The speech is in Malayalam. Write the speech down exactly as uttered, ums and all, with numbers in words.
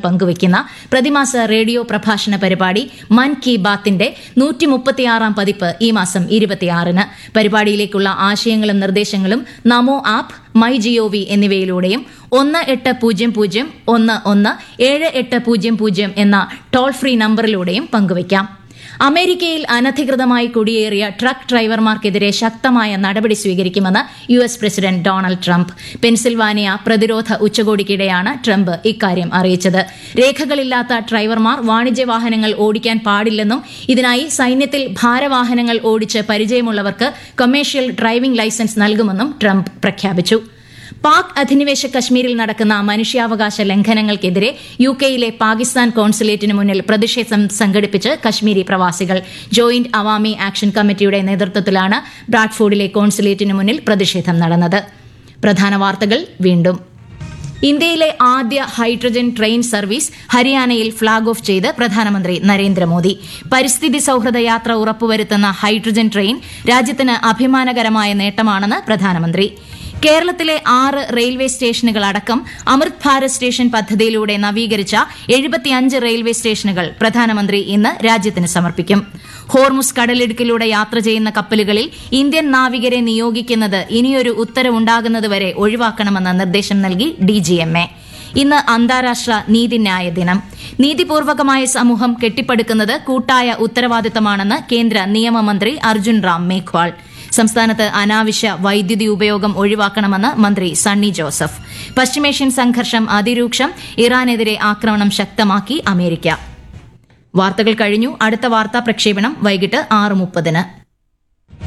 പങ്കുവയ്ക്കുന്ന പ്രതിമാസ റേഡിയോ പ്രഭാഷണ പരിപാടി മൻ കി ബാത്തിന്റെ നൂറ്റി മുപ്പത്തിയാറാം പതിപ്പ് ഈ മാസം ഇരുപത്തിയാറിന്. പരിപാടിയിലേക്കുള്ള ആശയങ്ങളും നിർദ്ദേശങ്ങളും നമോ ആപ്പ്, മൈ ജിഒവി എന്നിവയിലൂടെയും ഒന്ന് എട്ട് പൂജ്യം പൂജ്യം ഒന്ന് ഒന്ന് ഏഴ് എട്ട് പൂജ്യം പൂജ്യം എന്ന ടോൾ ഫ്രീ നമ്പറിലൂടെയും പങ്കുവയ്ക്കാം. അമേരിക്കയിൽ അനധികൃതമായി കുടിയേറിയ ട്രക്ക് ഡ്രൈവർമാർക്കെതിരെ ശക്തമായ നടപടി സ്വീകരിക്കുമെന്ന് U S president Donald Trump. Pennsylvania പ്രതിരോധ ഉച്ചകോടിക്കിടെയാണ് ട്രംപ് ഇക്കാര്യം അറിയിച്ചത്. രേഖകളില്ലാത്ത ഡ്രൈവർമാർ വാണിജ്യ വാഹനങ്ങൾ ഓടിക്കാൻ പാടില്ലെന്നും ഇതിനായി സൈന്യത്തിൽ ഭാരവാഹനങ്ങൾ ഓടിച്ച് പരിചയമുള്ളവർക്ക് കൊമേഴ്ഷ്യൽ ഡ്രൈവിംഗ് ലൈസൻസ് നൽകുമെന്നും ട്രംപ് പ്രഖ്യാപിച്ചു. പാക് അധിനിവേശ കശ്മീരിൽ നടക്കുന്ന മനുഷ്യാവകാശ ലംഘനങ്ങൾക്കെതിരെ യു കെയിലെ പാകിസ്ഥാൻ കോൺസുലേറ്റിന് മുന്നിൽ പ്രതിഷേധം സംഘടിപ്പിച്ച് കശ്മീരി പ്രവാസികൾ. ജോയിന്റ് അവാമി ആക്ഷൻ കമ്മിറ്റിയുടെ നേതൃത്വത്തിലാണ് ബ്രാഡ്ഫോർഡിലെ കോൺസുലേറ്റിന് മുന്നിൽ പ്രതിഷേധം നടന്നത്. പ്രധാന വാർത്തകൾ വീണ്ടും. ഇന്ത്യയിലെ ആദ്യ ഹൈഡ്രജൻ ട്രെയിൻ സർവീസ് ഹരിയാനയിൽ ഫ്ളാഗ് ഓഫ് ചെയ്ത് പ്രധാനമന്ത്രി നരേന്ദ്രമോദി. പരിസ്ഥിതി സൌഹൃദ യാത്ര ഉറപ്പുവരുത്തുന്ന ഹൈഡ്രജൻ ട്രെയിൻ രാജ്യത്തിന് അഭിമാനകരമായ നേട്ടമാണെന്ന് പ്രധാനമന്ത്രി. കേരളത്തിലെ ആറ് റെയിൽവേ സ്റ്റേഷനുകൾ അടക്കം അമൃത് ഭാരത് സ്റ്റേഷൻ പദ്ധതിയിലൂടെ നവീകരിച്ച എഴുപത്തിയഞ്ച് റെയിൽവേ സ്റ്റേഷനുകൾ പ്രധാനമന്ത്രി ഇന്ന് രാജ്യത്തിന് സമർപ്പിക്കും. ഹോർമുസ് കടലിടുക്കിലൂടെ യാത്ര ചെയ്യുന്ന കപ്പലുകളിൽ ഇന്ത്യൻ നാവികരെ നിയോഗിക്കുന്നത് ഇനിയൊരു ഉത്തരവുണ്ടാകുന്നതുവരെ ഒഴിവാക്കണമെന്ന് നിർദ്ദേശം നൽകി ഡിജിഎംഎ. ഇന്ന് അന്താരാഷ്ട്ര നീതിന്യായ ദിനം. നീതിപൂർവകമായ സമൂഹം കെട്ടിപ്പടുക്കുന്നത് കൂട്ടായ ഉത്തരവാദിത്തമാണെന്ന് കേന്ദ്ര നിയമമന്ത്രി അർജുൻ റാം മേഘ്വാൾ. സംസ്ഥാനത്ത് അനാവശ്യ വൈദ്യുതി ഉപയോഗം ഒഴിവാക്കണമെന്ന് മന്ത്രി സണ്ണി ജോസഫ്. പശ്ചിമേഷ്യൻ സംഘർഷം അതിരൂക്ഷം. ഇറാനെതിരെ ആക്രമണം ശക്തമാക്കി അമേരിക്ക. വാർത്തകൾ കഴിഞ്ഞു. അടുത്ത വാർത്താ പ്രക്ഷേപണം വൈകിട്ട് ആറ് മുപ്പതിന്.